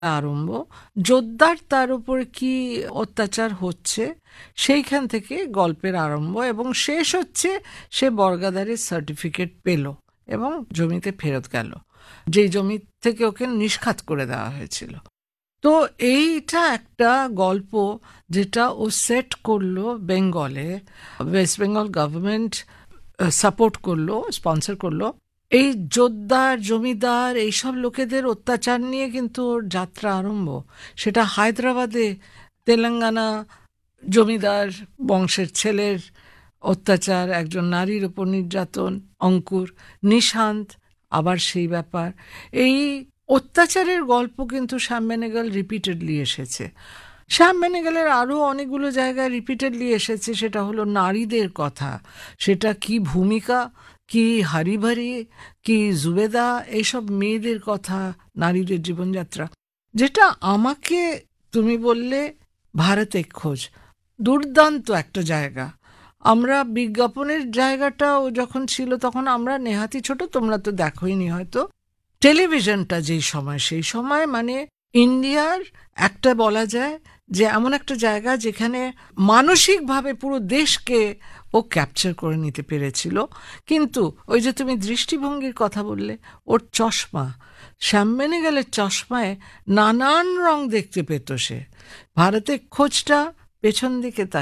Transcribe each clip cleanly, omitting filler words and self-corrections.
আরম্ভ, জোরদার তার উপর কি অত্যাচার হচ্ছে সেইখান থেকে গল্পের আরম্ভ, এবং শেষ হচ্ছে সে বর্গাদারের সার্টিফিকেট পেল এবং জমিতে ফেরত গেল, যেই জমি থেকে ওকে নিষ্খাত করে দেওয়া হয়েছিল। তো এইটা একটা গল্প যেটা ও সেট করলো বেঙ্গলে, ওয়েস্ট বেঙ্গল গভর্নমেন্ট সাপোর্ট করলো, স্পন্সর করলো। এই জোরদার জমিদার এইসব লোকেদের অত্যাচার নিয়ে কিন্তু ওর যাত্রা আরম্ভ। সেটা হায়দ্রাবাদে তেলেঙ্গানা জমিদার বংশের ছেলের অত্যাচার, একজন নারীর উপর নির্যাতন, অঙ্কুর, নিশান্ত আবার সেই ব্যাপার। এই অত্যাচারের গল্প কিন্তু শ্যাম বেনেগল রিপিটেডলি এসেছে। শ্যাম বেনেগলের আরও অনেকগুলো জায়গায় রিপিটেডলি এসেছে, সেটা হলো নারীদের কথা। সেটা কি ভূমিকা, কি হারিভারি, কি জুবেদা, এইসব মেয়েদের কথা, নারীদের জীবনযাত্রা। যেটা আমাকে তুমি বললে ভারত এক খোঁজ, দুর্দান্ত একটা জায়গা। আমরা বিজ্ঞাপনের জায়গাটাও যখন ছিল তখন আমরা নেহাতি ছোট, তোমরা তো দেখোইনি হয়তো। টেলিভিশনটা যেই সময়, সেই সময় মানে ইন্ডিয়ার একটা বলা যায় যে এমন একটা জায়গা যেখানে মানসিকভাবে পুরো দেশকে ও ক্যাপচার করে নিতে পেরেছিল। কিন্তু ওই যে তুমি দৃষ্টিভঙ্গির কথা বললে, ওর চশমা, শ্যাম বেনেগলের চশমায় নানান রং দেখতে পেত সে। ভারতের খোঁজটা পেছন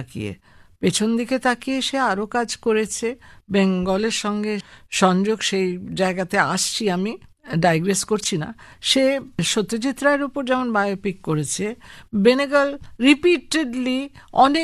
দিকে তাকিয়ে সে আরও কাজ করেছে বেঙ্গলের সঙ্গে সংযোগ, সেই জায়গাতে আসছি আমি, ডাইগ্রেস করছি না। সে সত্যজিৎ রায়ের উপর যেমন বায়োপিক করেছে, বেনেগল রিপিটেডলি অনেক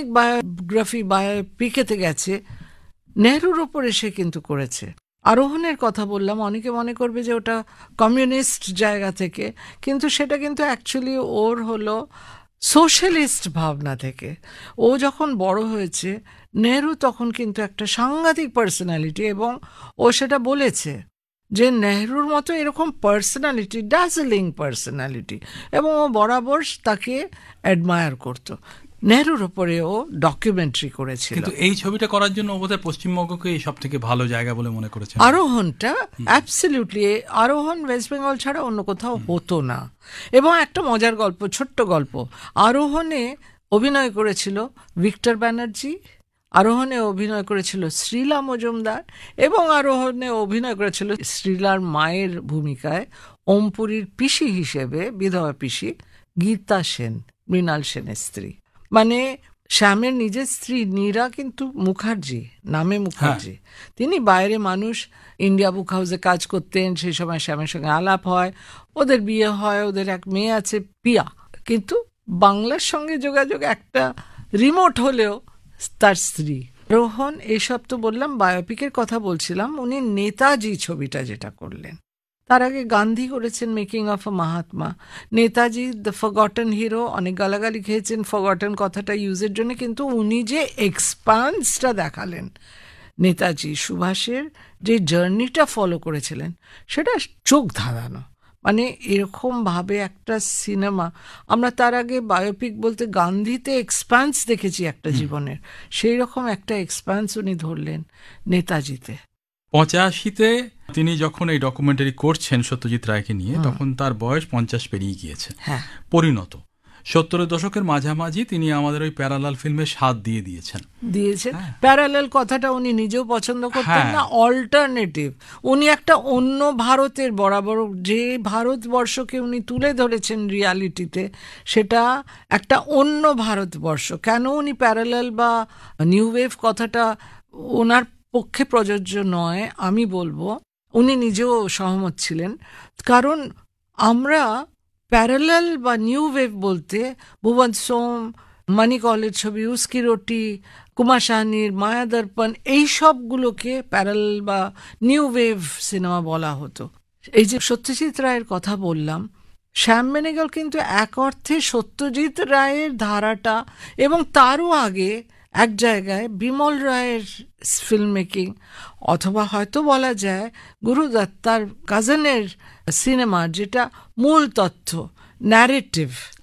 বায়োপিকেতে গেছে। নেহরুর ওপরে সে কিন্তু করেছে। আরোহণের কথা বললাম, অনেকে মনে করবে যে ওটা কমিউনিস্ট জায়গা থেকে, কিন্তু সেটা কিন্তু অ্যাকচুয়ালি ওর হলো সোশ্যালিস্ট ভাবনা থেকে। ও যখন বড় হয়েছে, নেহরু তখন কিন্তু একটা সাংঘাতিক পার্সোনালিটি, এবং ও সেটা বলেছে যে নেহরুর মতো এরকম পার্সোনালিটি, ডাজলিং পার্সোনালিটি, এবং ও বরাবর তাকে অ্যাডমায়ার করত। নেহরুর ওপরে ও ডকুমেন্টারি করেছিল। কিন্তু এই ছবিটা করার জন্য বোধহয় পশ্চিমবঙ্গকে সব থেকে ভালো জায়গা বলে মনে করেছে। আরোহণটা অ্যাবসলিউটলি, আরোহণ ওয়েস্ট বেঙ্গল ছাড়া অন্য কোথাও হতো না। এবং একটা মজার গল্প, ছোট্ট গল্প, আরোহণে অভিনয় করেছিল ভিক্টর ব্যানার্জি, আরোহণে অভিনয় করেছিল শ্রীলা মজুমদার, এবং আরোহণে অভিনয় করেছিল শ্রীলার মায়ের ভূমিকায় ওমপুরীর পিসি হিসেবে, বিধবা পিসি গীতা সেন, মৃণাল সেনের স্ত্রী। মানে শ্যামের নিজের স্ত্রী নীরা কিন্তু মুখার্জি, নামে মুখার্জি। তিনি বাইরে মানুষ, ইন্ডিয়া বুক হাউসে কাজ করতেন। সেই সময় শ্যামের সঙ্গে আলাপ হয়, ওদের বিয়ে হয়, ওদের এক মেয়ে আছে পিয়া। কিন্তু বাংলার সঙ্গে যোগাযোগ একটা রিমোট হলেও তার স্ত্রী। রোহন এইসব তো বললাম, বায়োপিকের কথা বলছিলাম। উনি নেতাজি ছবিটা যেটা করলেন, তার আগে গান্ধী করেছেন making of a Mahatma. Netaji the forgotten hero, অনেক গালাগালি খেয়েছেন ফরগটেন কথাটা ইউজের জন্য, কিন্তু উনি যে এক্সপান্সটা দেখালেন, নেতাজি সুভাষের যে জার্নিটা ফলো করেছিলেন, সেটা চোখ ধাঁধানো। মানে এরকমভাবে একটা সিনেমা, আমরা তার আগে বায়োপিক বলতে গান্ধীতে এক্সপান্স দেখেছি একটা জীবনের, সেই রকম একটা এক্সপান্স উনি ধরলেন নেতাজিতে। 85-তে তিনি যখন এই ডকুমেন্টারি করছেন সত্যজিৎ রায়কে নিয়ে, তখন তার বয়স 50 পেরিয়ে গিয়েছে, পরিণত। 70-এর দশকের মাঝামাঝি তিনি আমাদের ওই প্যারালাল ফিল্মে স্বাদ দিয়েছেন। প্যারালাল কথাটা উনি নিজেও পছন্দ করতেন না, অল্টারনেটিভ। উনি একটা অন্য ভারতের, বরাবর যে ভারতবর্ষকে উনি তুলে ধরেছেন রিয়ালিটিতে, সেটা একটা অন্য ভারতবর্ষ। কেন উনি প্যারালাল বা নিউ ওয়েভ কথাটা ওনার পক্ষে প্রযোজ্য নয় আমি বলবো, উনি নিজেও সহমত ছিলেন। কারণ আমরা প্যারালাল বা নিউ ওয়েভ বলতে ভুবন সোম, মানি কলের ছবি, উস্কি রোটি, কুমার শাহনির মায়া দর্পণ, এই সবগুলোকে প্যারালাল বা নিউ ওয়েভ সিনেমা বলা হতো। এই যে সত্যজিৎ রায়ের কথা বললাম, শ্যাম বেনেগল কিন্তু এক অর্থে সত্যজিৎ রায়ের ধারাটা, এবং তারও আগে এক জায়গায় বিমল রায়ের ফিল্ম মেকিং, অথবা হয়তো বলা যায় গুরুদত্তার কাজনের সিনেমার যেটা মূল তথ্য, ন্যারেটিভ,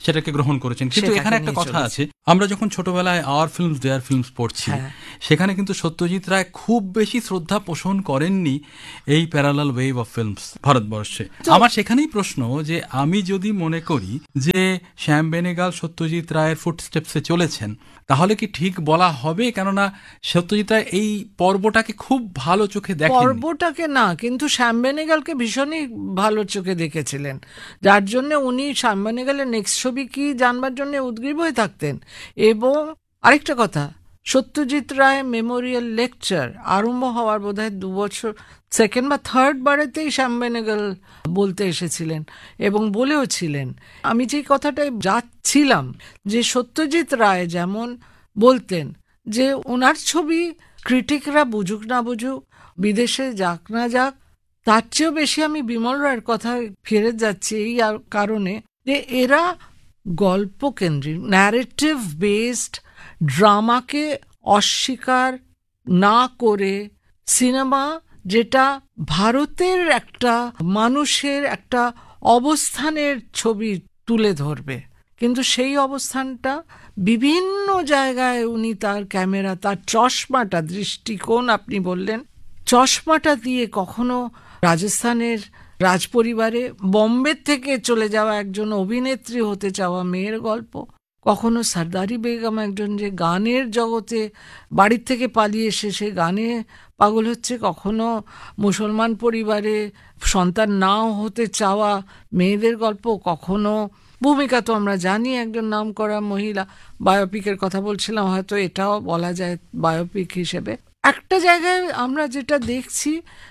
সেটাকে গ্রহণ করেছেন। কিন্তু এখানে একটা কথা আছে, আমরা যখন ছোটবেলায় আওয়ার ফিল্মস দেয়ার ফিল্মস পড়ছি, সেখানে কিন্তু সত্যজিৎ রায় খুব বেশি শ্রদ্ধা পোষণ করেননি এই প্যারালাল ওয়েভ অফ ফিল্মস ভারতবর্ষে। আমার সেখানেই প্রশ্ন যে আমি যদি মনে করি যে শ্যাম বেনেগাল সত্যজিৎ রায়ের ফুটস্টেপসে চলেছেন, তাহলে কি ঠিক বলা হবে? কেননা সত্যজিৎ রায় এই পর্বটাকে খুব ভালো চোখে দেখেন। পর্বটাকে না, কিন্তু শ্যাম বেনেগালকে ভীষণই ভালো চোখে দেখেছিলেন, যার জন্য উনি শ্যাম বেনেগালের নেক্সট ছবি কি জানবার জন্য উদ্গ্রীব হয়ে থাকতেন। এবং আরেকটা কথা, সত্যজিৎ রায় মেমোরিয়াল লেকচার আরম্ভ হওয়ার বোধহয় 2 বছর, সেকেন্ড বা থার্ড বারেতেই শ্যাম বেনেগাল বলতে এসেছিলেন এবং বলেও ছিলেন। আমি যে কথাটায় যাচ্ছিলাম, যে সত্যজিৎ রায় যেমন বলতেন যে ওনার ছবি ক্রিটিকরা বুঝুক না বুঝুক, বিদেশে যাক না যাক, তার চেয়েও বেশি আমি বিমল রায়ের কথায় ফিরে যাচ্ছি এই কারণে যে এরা গল্প কেন্দ্রিক, ন্যারেটিভ বেসড ড্রামাকে অস্বীকার না করে সিনেমা যেটা ভারতের একটা মানুষের একটা অবস্থানের ছবি তুলে ধরবে, কিন্তু সেই অবস্থানটা বিভিন্ন জায়গায় উনি তার ক্যামেরা, তার চশমাটা, দৃষ্টিকোণ আপনি বললেন, চশমাটা দিয়ে কখনো রাজস্থানের রাজপরিবারে বোম্বে থেকে চলে যাওয়া একজন অভিনেত্রী হতে চাওয়া মেয়ের গল্প, কখনো সর্দারি বেগম একজন যে গানের জগতে বাড়ির থেকে পালিয়ে এসে সে গানে পাগল হচ্ছে, কখনো মুসলমান পরিবারে সন্তান নাও হতে চাওয়া মেয়েদের গল্প, কখনো ভূমিকা তো আমরা জানি একজন নামকরা মহিলা, বায়োপিকের কথা বলছিলাম, হয়তো এটাও বলা যায় বায়োপিক হিসেবে। একটা জায়গায় আমরা যেটা দেখছি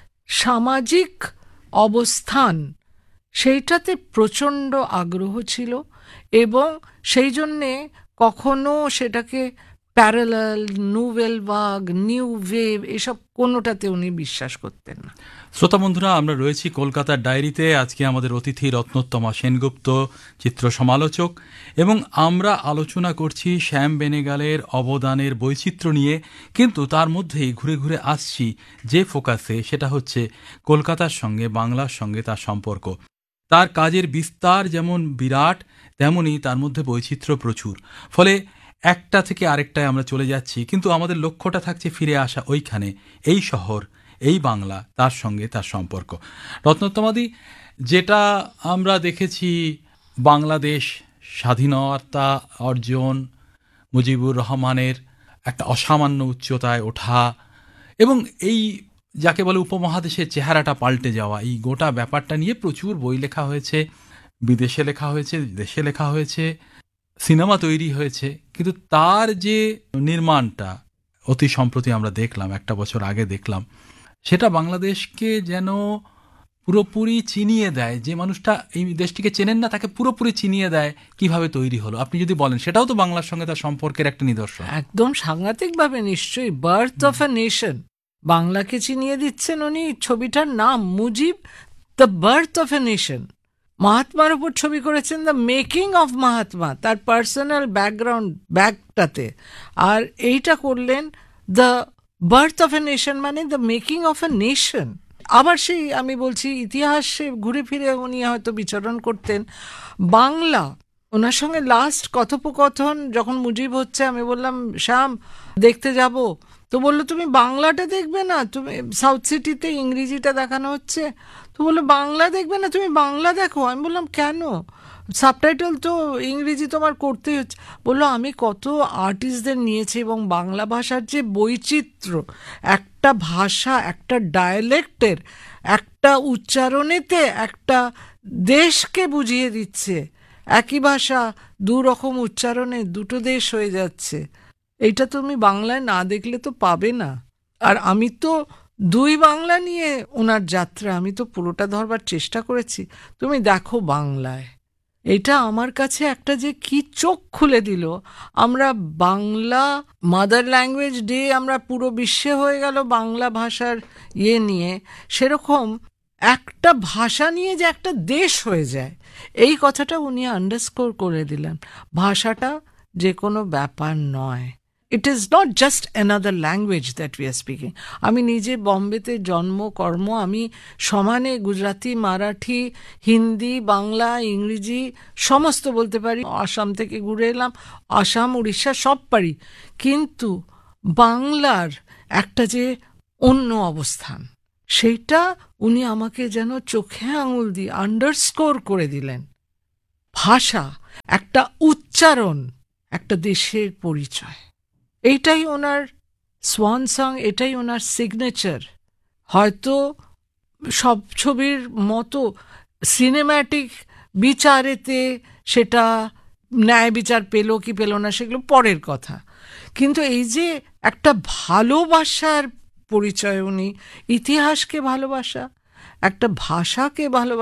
সামাজিক অবস্থান, সেইটাতে প্রচণ্ড আগ্রহ ছিল এবং সেই জন্যে কখনো সেটাকে প্যারালাল, নোভেল ভাগ, নিউ ওয়েভ এসব কোনোটাতে উনি বিশ্বাস করতেন না। শ্রোতা বন্ধুরা, আমরা রয়েছি কলকাতার ডায়েরিতে। আজকে আমাদের অতিথি রত্নোত্তমা সেনগুপ্ত, চিত্র সমালোচক, এবং আমরা আলোচনা করছি শ্যাম বেনেগালের অবদানের বৈচিত্র্য নিয়ে। কিন্তু তার মধ্যেই ঘুরে ঘুরে আসছি যে ফোকাসে, সেটা হচ্ছে কলকাতার সঙ্গে, বাংলার সঙ্গে তার সম্পর্ক। তার কাজের বিস্তার যেমন বিরাট, তেমনই তার মধ্যে বৈচিত্র্য প্রচুর। ফলে একটা থেকে আরেকটায় আমরা চলে যাচ্ছি, কিন্তু আমাদের লক্ষ্যটা থাকছে ফিরে আসা ওইখানে, এই শহর, এই বাংলা, তার সঙ্গে তার সম্পর্ক। রত্নোত্তমাদি, যেটা আমরা দেখেছি বাংলাদেশ স্বাধীনতা অর্জন, মুজিবুর রহমানের একটা অসামান্য উচ্চতায় ওঠা, এবং এই যাকে বলে উপমহাদেশের চেহারাটা পাল্টে যাওয়া, এই গোটা ব্যাপারটা নিয়ে প্রচুর বই লেখা হয়েছে, বিদেশে লেখা হয়েছে, দেশে লেখা হয়েছে, সিনেমা তৈরি হয়েছে। কিন্তু তার যে নির্মাণটা অতি সম্প্রতি আমরা দেখলাম, 1 বছর আগে দেখলাম, সেটা বাংলাদেশকে যেন পুরোপুরি চিনিয়ে দেয়। যে মানুষটা এই দেশটিকে চেনেন না, তাকে পুরোপুরি চিনিয়ে দেয় কিভাবে তৈরি হলো। আপনি যদি বলেন, সেটাও তো বাংলার সঙ্গে তার সম্পর্কের একটা নিদর্শন। একদম সাংঘাতিকভাবে, নিশ্চয়ই। বার্থ অফ এ নেশন, বাংলাকে চিনিয়ে দিচ্ছেন উনি। ছবিটার নাম Mujib, the birth of a nation. মহাত্মার উপর ছবি করেছেন, দ্য মেকিং অফ মহাত্মা, তার পার্সোনাল ব্যাকগ্রাউন্ড ব্যাকটাতে। আর এইটা করলেন the birth of a nation, মানে the making of a nation. আবার সেই আমি বলছি ইতিহাসে ঘুরে ফিরে উনি হয়তো বিচরণ করতেন। বাংলা, ওনার সঙ্গে লাস্ট কথোপকথন যখন মুজিব হচ্ছে, আমি বললাম শ্যাম দেখতে যাব, তো বললো তুমি বাংলাটা দেখবে না, তুমি সাউথ সিটিতে ইংরেজিটা দেখানো হচ্ছে, তো বললো বাংলা দেখবে না, তুমি বাংলা দেখো। আমি বললাম কেন, সাবটাইটেল তো ইংরেজি তোমার করতেই হচ্ছে। বললো আমি কত আর্টিস্টদের নিয়েছি এবং বাংলা ভাষার যে বৈচিত্র্য, একটা ভাষা, একটা ডায়ালেক্টের, একটা উচ্চারণেতে একটা দেশকে বুঝিয়ে দিচ্ছে। একই ভাষা 2 রকম উচ্চারণে 2টো দেশ হয়ে যাচ্ছে। এইটা তুমি বাংলায় না দেখলে তো পাবে না। আর আমি তো 2 বাংলা নিয়ে ওনার যাত্রা, আমি তো পুরোটা ধরবার চেষ্টা করেছি। তুমি দেখো বাংলায়, এটা আমার কাছে একটা যে কি চোখ খুলে দিল। আমরা বাংলা মাদার ল্যাঙ্গুয়েজ ডে আমরা পুরো বিশ্বে হয়ে গেল বাংলা ভাষার নিয়ে, সেরকম একটা ভাষা নিয়ে যে একটা দেশ হয়ে যায়, এই কথাটা উনি আন্ডারস্কোর করে দিলেন। ভাষাটা যে কোনো ব্যাপার নয়, it is not just another language that we are speaking. আমি নিজে বম্বেতে কর্ম আমি সমানে গুজরাটি, মারাঠি, হিন্দি, বাংলা, ইংরেজি সমস্ত বলতে পারি। আসাম থেকে ঘুরে এলাম, আসাম, উড়িষ্যা সব পারি, কিন্তু বাংলার একটা যে অন্য অবস্থান, সেইটা উনি আমাকে যেন চোখে আঙুল দিয়ে আন্ডারস্কোর করে দিলেন। ভাষা, একটা উচ্চারণ, একটা দেশের পরিচয়, এইটাই ওনার সোয়ান সং, এটাই ওনার সিগনেচার। হয়তো সব ছবির মতো সিনেম্যাটিক বিচারেতে সেটা ন্যায় বিচার পেল কি পেল না সেগুলো পরের কথা, কিন্তু এই যে একটা ভালোবাসার পরিচয়, উনি ইতিহাসকে ভালোবাসা, একটা ভাষাকে ভালোবাসা,